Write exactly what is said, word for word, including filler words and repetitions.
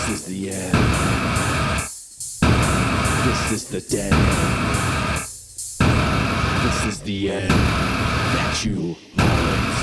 This is the end. This is the dead end. This is the end that you always